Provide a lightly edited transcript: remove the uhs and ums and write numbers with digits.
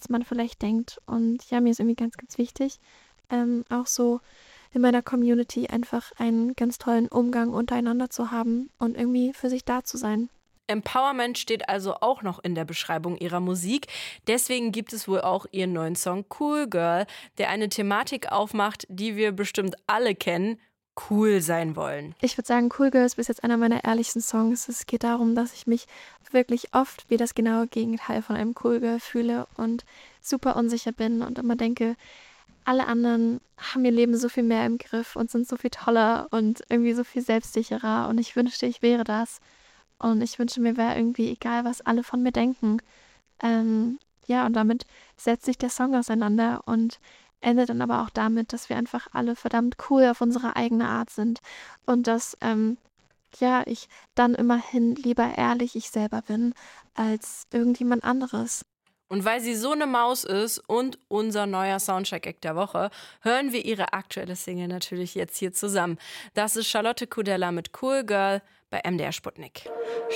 als man vielleicht denkt. Und ja, mir ist irgendwie ganz, ganz wichtig, auch so in meiner Community einfach einen ganz tollen Umgang untereinander zu haben und irgendwie für sich da zu sein. Empowerment steht also auch noch in der Beschreibung ihrer Musik. Deswegen gibt es wohl auch ihren neuen Song Cool Girl, der eine Thematik aufmacht, die wir bestimmt alle kennen: cool sein wollen. Ich würde sagen, Cool Girl ist bis jetzt einer meiner ehrlichsten Songs. Es geht darum, dass ich mich wirklich oft wie das genaue Gegenteil von einem Cool Girl fühle und super unsicher bin und immer denke, alle anderen haben ihr Leben so viel mehr im Griff und sind so viel toller und irgendwie so viel selbstsicherer. Und ich wünschte, ich wäre das. Und ich wünsche mir wäre irgendwie egal, was alle von mir denken. Ja, und damit setzt sich der Song auseinander und endet dann aber auch damit, dass wir einfach alle verdammt cool auf unsere eigene Art sind. Und dass, ja, ich dann immerhin lieber ehrlich ich selber bin als irgendjemand anderes. Und weil sie so eine Maus ist und unser neuer Soundcheck-Act der Woche, hören wir ihre aktuelle Single natürlich jetzt hier zusammen. Das ist Charlotte Kudella mit Cool Girl bei MDR Sputnik.